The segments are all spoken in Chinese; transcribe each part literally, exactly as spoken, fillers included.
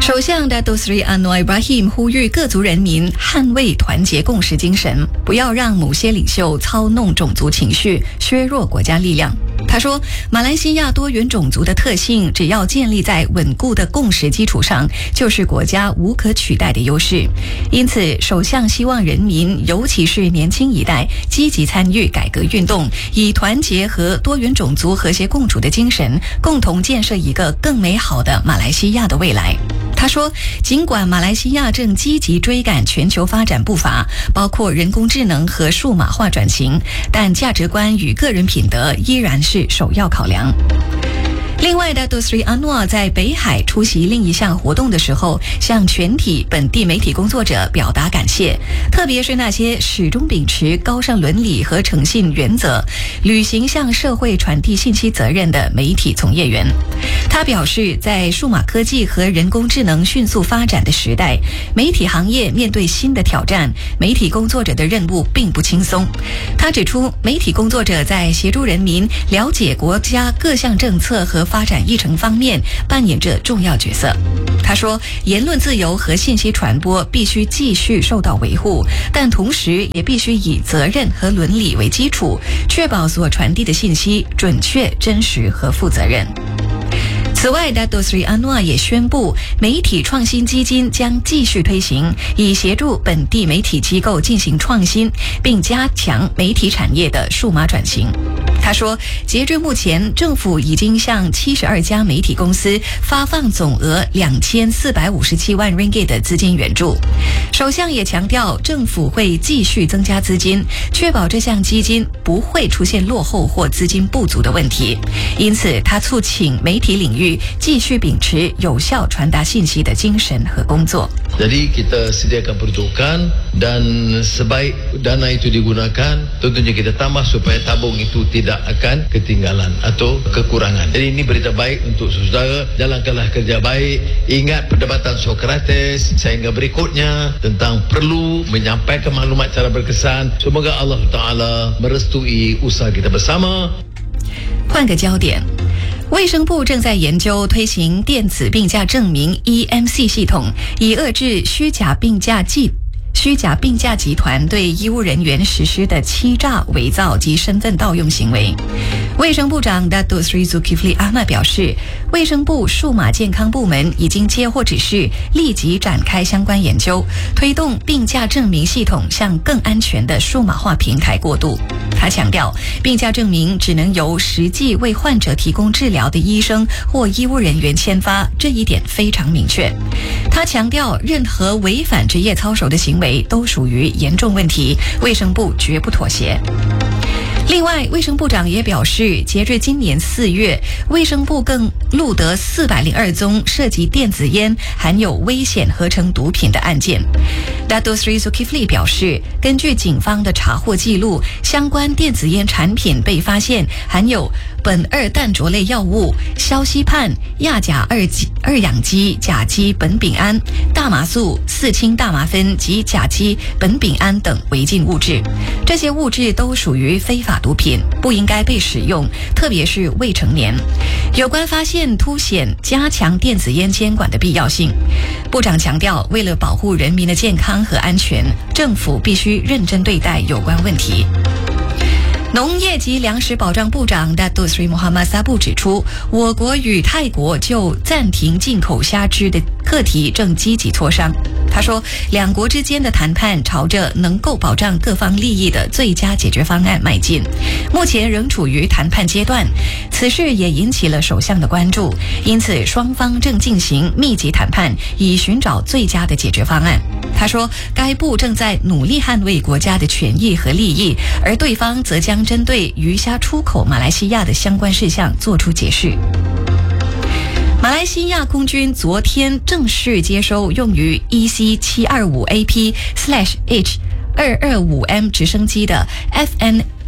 首相 Datuk Seri Anwar Ibrahim 呼吁各族人民捍卫团结共识精神，不要让某些领袖操弄种族情绪，削弱国家力量。他说，马来西亚多元种族的特性只要建立在稳固的共识基础上，就是国家无可取代的优势。因此，首相希望人民，尤其是年轻一代，积极参与改革运动，以团结和多元种族和谐共处的精神，共同建设一个更美好的马来西亚的未来。他说，尽管马来西亚正积极追赶全球发展步伐，包括人工智能和数码化转型，但价值观与个人品德依然是首要考量。另外的 Datuk Seri Anwar 在北海出席另一项活动的时候，向全体本地媒体工作者表达感谢，特别是那些始终秉持高尚伦理和诚信原则，履行向社会传递信息责任的媒体从业员。他表示，在数码科技和人工智能迅速发展的时代，媒体行业面对新的挑战，媒体工作者的任务并不轻松。他指出，媒体工作者在协助人民了解国家各项政策和发展议程方面扮演着重要角色。他说，言论自由和信息传播必须继续受到维护，但同时也必须以责任和伦理为基础，确保所传递的信息准确、真实和负责任。此外 Datuk Seri Anwar 也宣布，媒体创新基金将继续推行，以协助本地媒体机构进行创新，并加强媒体产业的数码转型。他说，截至目前，政府已经向七十二家媒体公司发放总额两千四百五十七万 ringgit 的资金援助。首相也强调，政府会继续增加资金，确保这项基金不会出现落后或资金不足的问题。因此，他促请媒体领域继续秉持有效传达信息的精神和工作。 Jadi kita sediakan peruntukan dan sebaik dana itu digunakan, tentunya kita tambah supaya tabung itu tidak akan ketinggalan atau kekurangan. Jadi ini berita baik untuk saudara, jalankanlah kerja baik, ingat perdebatan Sokrates sehingga berikutnya tentang perlu menyampaikan maklumat secara berkesan. Semoga Allah Ta'ala merestui usaha kita bersama. 换个焦点，卫生部正在研究推行电子病假证明 E M C 系统，以遏制虚假病假计虚假病假集团对医务人员实施的欺诈、伪造及身份盗用行为。卫生部长 Datuk Seri Zulkifli Ahmad 表示，卫生部数码健康部门已经接获指示，立即展开相关研究，推动病假证明系统向更安全的数码化平台过渡。他强调，病假证明只能由实际为患者提供治疗的医生或医务人员签发，这一点非常明确。他强调，任何违反职业操守的行为都属于严重问题，卫生部绝不妥协。另外，卫生部长也表示，截至今年四月，卫生部更录得四百零二宗涉及电子烟含有危险合成毒品的案件。Datuk Seri Zulkifli 表示，根据警方的查获记录，相关电子烟产品被发现含有苯二氮卓类药物、硝西泮、亚甲二基二氧基甲基苯丙胺、大麻素、四氢大麻酚及甲基苯丙胺等违禁物质。这些物质都属于非法毒品，不应该被使用，特别是未成年。有关发现凸显加强电子烟监管的必要性。部长强调，为了保护人民的健康和安全，政府必须认真对待有关问题。农业及粮食保障部长 Datuk Seri Muhammad Sabu 指出，我国与泰国就暂停进口虾汁的课题正积极磋商。他说，两国之间的谈判朝着能够保障各方利益的最佳解决方案迈进，目前仍处于谈判阶段。此事也引起了首相的关注，因此双方正进行密集谈判，以寻找最佳的解决方案。他说，该部正在努力捍卫国家的权益和利益，而对方则将针对鱼虾出口马来西亚的相关事项作出解释。马来西亚空军昨天正式接收用于 E C 七二五 A P H 二二五 M 直升机的 F N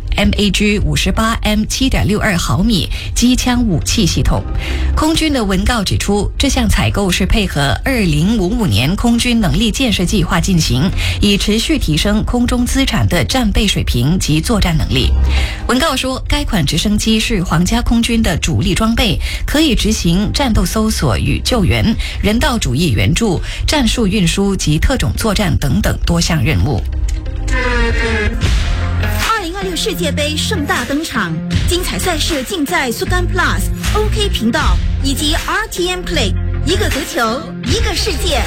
M A G 五十八 M 七点六二毫米机枪武器系统。空军的文告指出，这项采购是配合二零五五年空军能力建设计划进行，以持续提升空中资产的战备水平及作战能力。文告说，该款直升机是皇家空军的主力装备，可以执行战斗搜索与救援、人道主义援助、战术运输及特种作战等等多项任务。 二零二六世界杯盛大登场，精彩赛事尽在苏干 Plus、O K 频道以及 R T M Play， 一个足球，一个世界。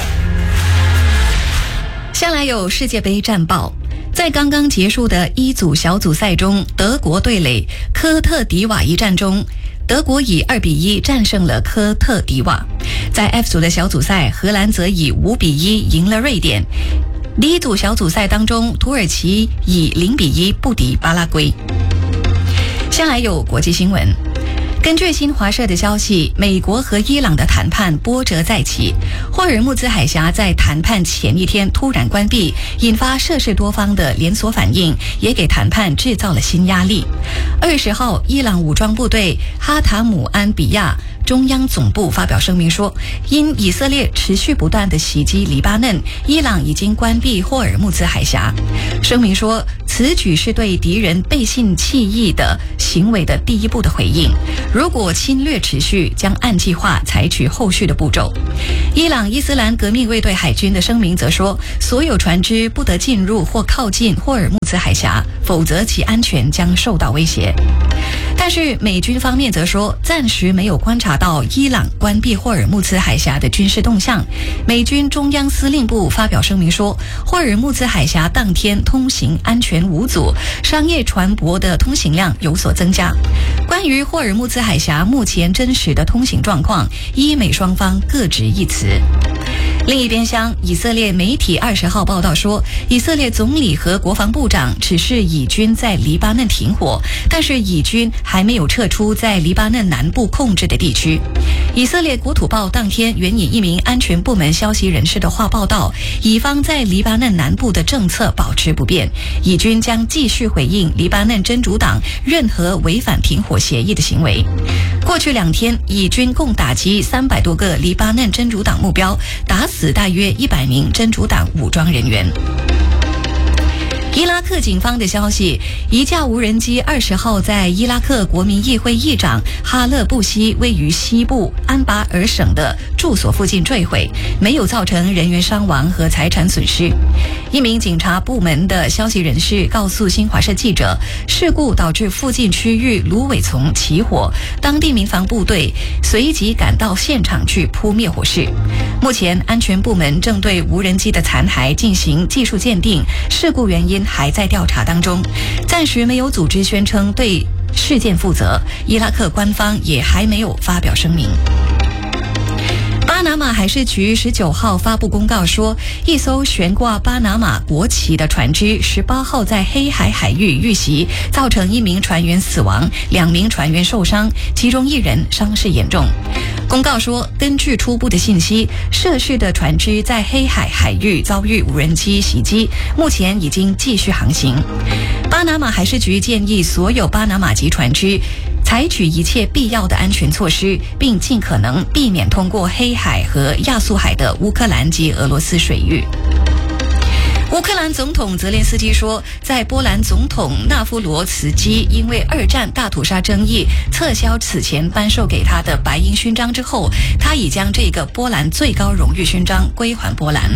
向来有世界杯战报。在刚刚结束的一组小组赛中，德国对垒科特迪瓦一战中，德国以二比一战胜了科特迪瓦。在 F 组的小组赛，荷兰则以五比一赢了瑞典。第一组小组赛当中，土耳其以零比一不敌巴拉圭。向来有国际新闻。根据新华社的消息，美国和伊朗的谈判波折再起。霍尔木兹海峡在谈判前一天突然关闭，引发涉事多方的连锁反应，也给谈判制造了新压力。二十号，伊朗武装部队哈塔姆安比亚中央总部发表声明说，因以色列持续不断的袭击黎巴嫩，伊朗已经关闭霍尔木兹海峡。声明说，此举是对敌人背信弃义的行为的第一步的回应。如果侵略持续，将按计划采取后续的步骤。伊朗伊斯兰革命卫队海军的声明则说，所有船只不得进入或靠近霍尔木兹海峡，否则其安全将受到威胁。但是美军方面则说，暂时没有观察到伊朗关闭霍尔木兹海峡的军事动向。美军中央司令部发表声明说，霍尔木兹海峡当天通行安全无阻，商业船舶的通行量有所增加。关于霍尔木兹海峡目前真实的通行状况，伊美双方各执一词。另一边厢，以色列媒体二十号报道说，以色列总理和国防部长指示以军在黎巴嫩停火，但是以军还没有撤出在黎巴嫩南部控制的地区。以色列国土报当天援引一名安全部门消息人士的话报道，以方在黎巴嫩南部的政策保持不变，以军将继续回应黎巴嫩真主党任何违反停火协议的行为。过去两天，以军共打击三百多个黎巴嫩真主党目标，打死大约一百名真主党武装人员。伊拉克警方的消息，一架无人机二十号在伊拉克国民议会议长哈勒布西位于西部安巴尔省的住所附近坠毁，没有造成人员伤亡和财产损失。一名警察部门的消息人士告诉新华社记者，事故导致附近区域芦苇丛起火，当地民防部队随即赶到现场去扑灭火势。目前安全部门正对无人机的残骸进行技术鉴定，事故原因还在调查当中，暂时没有组织宣称对事件负责，伊拉克官方也还没有发表声明。巴拿马海事局十九号发布公告说，一艘悬挂巴拿马国旗的船只十八号在黑海海域遇袭，造成一名船员死亡，两名船员受伤，其中一人伤势严重。公告说，根据初步的信息，涉事的船只在黑海海域遭遇无人机袭击，目前已经继续航行。巴拿马海事局建议所有巴拿马籍船只采取一切必要的安全措施，并尽可能避免通过黑海和亚速海的乌克兰及俄罗斯水域。乌克兰总统泽连斯基说，在波兰总统纳夫罗茨基因为二战大屠杀争议撤销此前颁授给他的白鹰勋章之后，他已将这个波兰最高荣誉勋章归还波兰。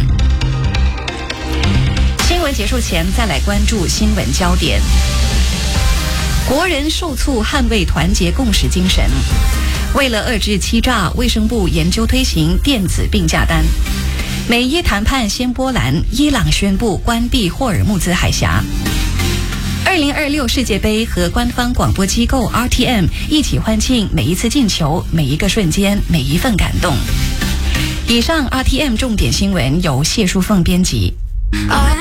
新闻结束前，再来关注新闻焦点。国人受促捍卫团结共识精神。为了遏制欺诈，卫生部研究推行电子病假单。美伊谈判掀波澜，伊朗宣布关闭霍尔木兹海峡。二零二六世界杯和官方广播机构 R T M 一起欢庆每一次进球，每一个瞬间，每一份感动。以上 R T M 重点新闻由谢淑凤编辑。